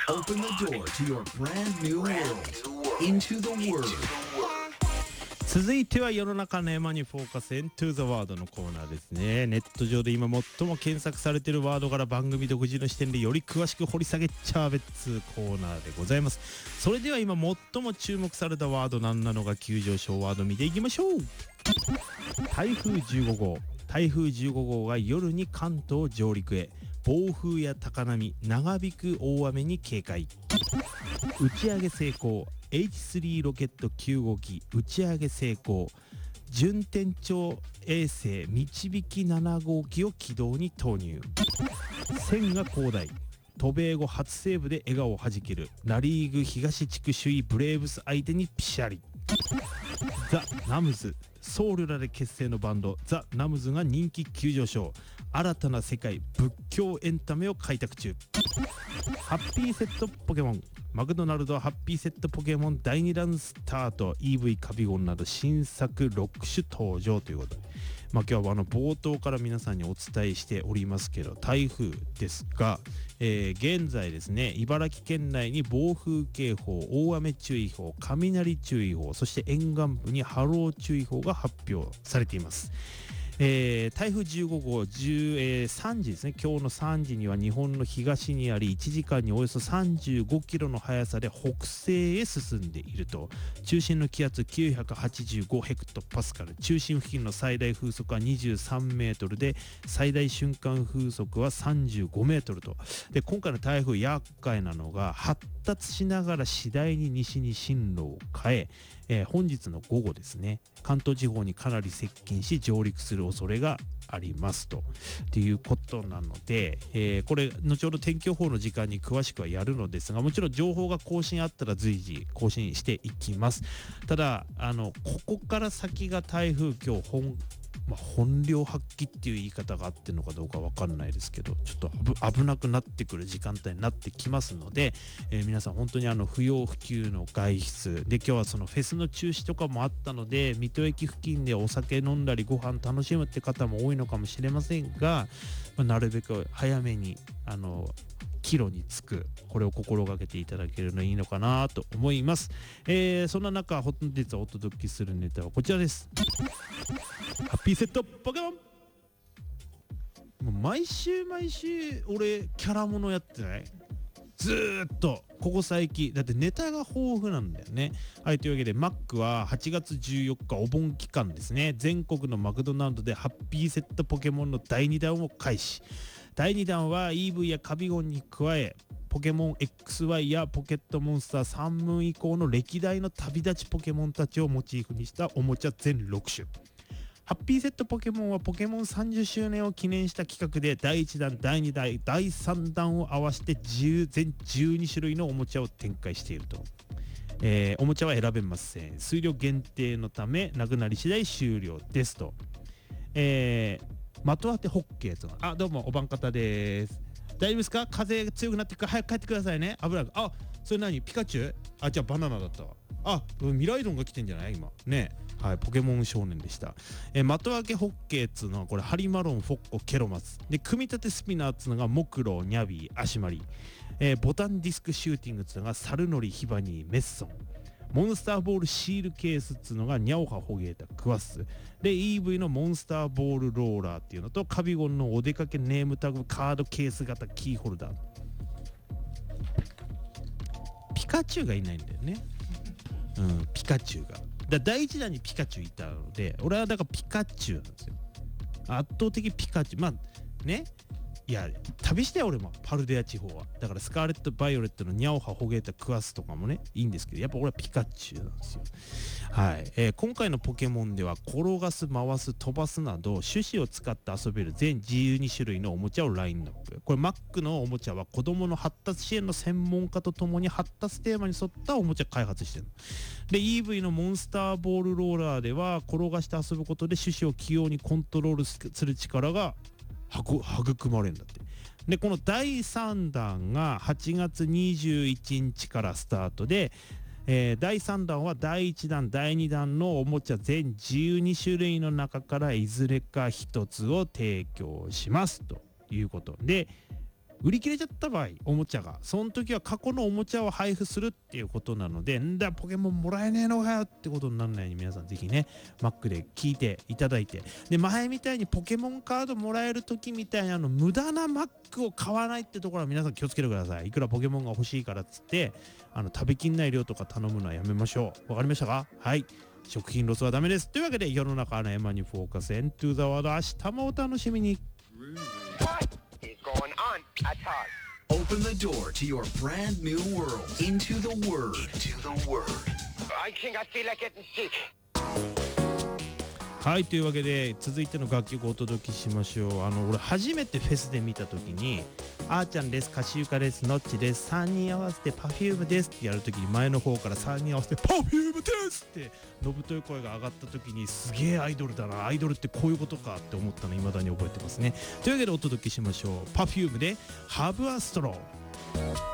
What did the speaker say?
Open the door to your brand new world. Into the Word. 続いては世の中の山にフォーカス Into the Word のコーナーですね。ネット上で今最も検索されているワードから番組独自の視点でより詳しく掘り下げちゃう別コーナーでございます。それでは今最も注目されたワード何なのか急上昇ワード見ていきましょう。台風15号。台風15号が夜に関東上陸へ。暴風や高波、長引く大雨に警戒。打ち上げ成功。H3 ロケット9号機打ち上げ成功。順天頂衛星導き7号機を軌道に投入。千賀滉大。渡米後初セーブで笑顔をはじける。ナリーグ東地区首位ブレーブス相手にピシャリ。ザ・ナムズ。僧侶らで結成のバンドザ・ナムズが人気急上昇。新たな世界仏教エンタメを開拓中。ハッピーセットポケモン。マクドナルドハッピーセットポケモン第2弾スタート。 EV カビゴンなど新作6種登場ということで、今日は冒頭から皆さんにお伝えしておりますけど、台風ですが、現在ですね、茨城県内に暴風警報、大雨注意報、雷注意報、そして沿岸部に波浪注意報が発表されています。台風15号3時ですね、今日の3時には日本の東にあり、1時間におよそ35キロの速さで北西へ進んでいると。中心の気圧985ヘクトパスカル、中心付近の最大風速は23メートルで、最大瞬間風速は35メートルと。で、今回の台風厄介なのが、発達しながら次第に西に進路を変え、本日の午後ですね、関東地方にかなり接近し上陸する恐れがありますということなので、これ後ほど天気予報の時間に詳しくはやるのですが、もちろん情報が更新あったら随時更新していきます。ただここから先が台風今日本領発揮っていう言い方があってるのかどうか分かんないですけど、ちょっと危なくなってくる時間帯になってきますので、皆さん本当に不要不急の外出で、今日はそのフェスの中止とかもあったので、水戸駅付近でお酒飲んだりご飯楽しむって方も多いのかもしれませんが、なるべく早めに帰路につく、これを心がけていただけるのいいのかなと思います。そんな中、本日お届けするネタはこちらです。ハッピーセットポケモン。もう毎週俺キャラものやってない？ずーっとここ最近だってネタが豊富なんだよね。はい、というわけでマックは8月14日お盆期間ですね、全国のマクドナルドでハッピーセットポケモンの第2弾を開始。第2弾は EV やカビゴンに加え、ポケモン XY やポケットモンスター3ム以降の歴代の旅立ちポケモンたちをモチーフにしたおもちゃ全6種。ハッピーセットポケモンはポケモン30周年を記念した企画で、第1弾、第2弾、第3弾を合わせて全12種類のおもちゃを展開していると。おもちゃは選べません。数量限定のためなくなり次第終了ですと。的当てホッケーと。どうもおばんかたです。大丈夫ですか？風強くなってくから早く帰ってくださいね。危ない。それ何？ピカチュウ？じゃあバナナだったわ。ミライドンが来てんじゃない今ね。はい、ポケモン少年でした。的当てホッケーっつうのはこれハリマロン、フォッコ、ケロマスで、組み立てスピナーっつうのがモクロ、ニャビー、アシマリ、ボタンディスクシューティングっつうのがサルノリ、ヒバニー、メッソン、モンスターボールシールケースっつうのがニャオハ、ホゲータ、クワッスで、 EV のモンスターボールローラーっていうのと、カビゴンのお出かけネームタグカードケース型キーホルダー。ピカチュウがいないんだよね。ピカチュウが第1弾にピカチュウいたので、俺はだからピカチュウなんですよ。圧倒的ピカチュウ。ね、いや旅したよ俺もパルデア地方は。だからスカーレット・バイオレットのニャオハ、ホゲータ、クワスとかもねいいんですけど、やっぱ俺はピカチュウなんですよ。はい、今回のポケモンでは転がす、回す、飛ばすなど種子を使って遊べる全12種類のおもちゃをラインナップ。これマックのおもちゃは子どもの発達支援の専門家とともに発達テーマに沿ったおもちゃ開発してるので、 EV のモンスターボールローラーでは転がして遊ぶことで種子を器用にコントロールする力が育まれるんだって。でこの第3弾が8月21日からスタートで、第3弾は第1弾第2弾のおもちゃ全12種類の中からいずれか1つを提供しますということで、 売り切れちゃった場合、おもちゃがその時は過去のおもちゃを配布するっていうことなので、んだポケモンもらえねえのかよってことにならないように、皆さんぜひね Mac で聞いていただいて、で前みたいにポケモンカードもらえる時みたいに無駄な Mac を買わないってところは皆さん気をつけてください。いくらポケモンが欲しいからっつって食べきんない量とか頼むのはやめましょう。わかりましたか？はい、食品ロスはダメです。というわけで世の中のエマにフォーカス Into the World、 明日もお楽しみに。 What is going on at all? Open the door to your brand new world. Into the Word. Into the Word. I think I feel like getting sick. はい、というわけで続いての楽曲をお届けしましょう。俺初めてフェスで見た時に、あーちゃんです、カシユカです、ノッチです、3人合わせて Perfume ですってやる時に、前の方から3人合わせて Perfume ですってのぶとい声が上がった時に、すげえアイドルだな、アイドルってこういうことかって思ったの未だに覚えてますね。というわけでお届けしましょう。 Perfume で Have a Straw。